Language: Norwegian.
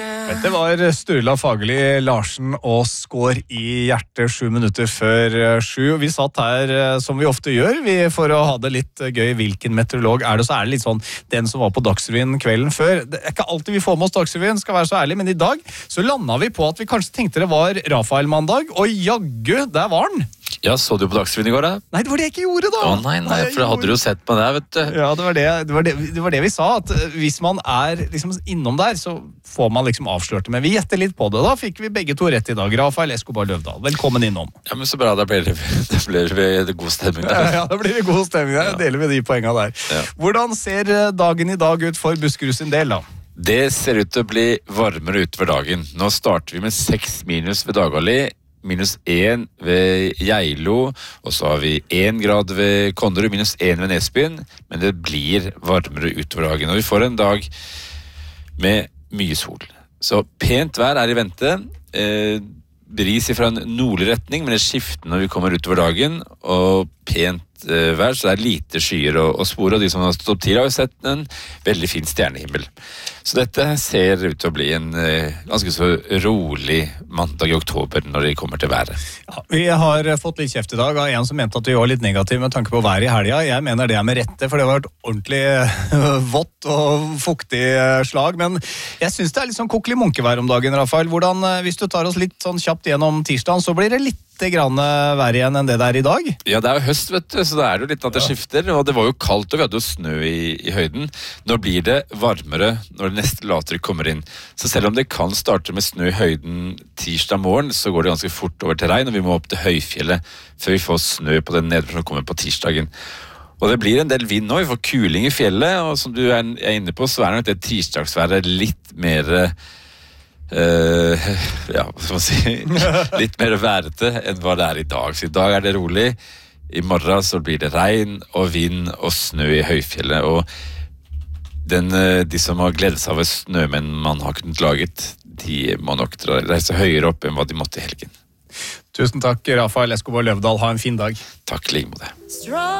Dette var Sturla Fagerli Larsen og Skår i hjertet 7 minutter før 7. Vi satt her som vi ofte gjør, for å ha det litt gøy. Hvilken meteorolog er det? Så er det litt sånn den som var på Dagsrevyen kvelden før. Det er ikke alltid vi får med oss Dagsrevyen, skal være så ærlig, men i dag så landet vi på at vi kanskje tenkte det var Rafael-mandag, og jaggu, der var den. Ja, så du på Dagsrevyen i går da? Nei, det var det jeg ikke gjorde da. Nei, for da hadde du jo sett på det, vet du. Ja, det var det vi sa, at hvis man er liksom innom der, så får man liksom avslørt det. Men vi gjetter litt på det, da fikk vi begge to rett i dag. Rafael Escobar Løvdahl, velkommen innom. Ja, men så bra, da blir det god stemning der. Ja, da blir det god stemning der. Da deler vi de poengene der. Ja. Hvordan ser dagen i dag ut for Buskerud sin del da? Det ser ut til å bli varmere utover dagen. Nå starter vi med 6 minus ved Dagali, -1 ved Geilo, og så har vi 1 grad ved Konnerud, -1 ved Nesbyen, men det blir varmere utover dagen, og vi får en dag med mye sol. Så pent vær er i vente, bris fra en nordlig retning, men det skifter når vi kommer utover dagen, og pent vær, så det er lite skyer å spore, og de som har stått opp tidlig har jo sett en veldig fin stjernehimmel. Så dette ser ut til å bli en ganske så rolig mandag i oktober når det kommer til været. Ja, vi har fått litt kjeft i dag av en som mente at vi var litt negativ med tanke på været i helga. Jeg mener det med rette, for det har vært ordentlig vått og fuktig slag, men jeg synes det er litt sånn kokkelig munkevær om dagen, Rafael. Hvordan, hvis du tar oss litt sånn kjapt gjennom tirsdagen, så blir det litt grann vær igjen enn det der i dag? Ja, det er jo høst, vet du, så det er jo litt at det skifter, og det var jo kaldt, og vi hadde jo snø i høyden. Nå blir det varmere når det neste lavtrykk kommer inn. Så selv om det kan starte med snø i høyden tirsdag morgen, så går det ganske fort over til regn, og vi må opp til høyfjellet før vi får snø på den nedre som kommer på tirsdagen. Og det blir en del vind nå, vi får kuling i fjellet, og som du er inne på, så er nok det tirsdagsværet litt mer ja, hva skal man si, litt mer værete enn hva det er i dag. Så i dag er det rolig, i morgen så blir det regn og vind og snø i høyfjellet, og de som har gledet seg av snømenn man har kunnet laget, de må nok reise høyere opp enn hva de måtte i helgen. Tusen takk, Rafael Escobar Løvdahl. Ha en fin dag. Takk, like måte.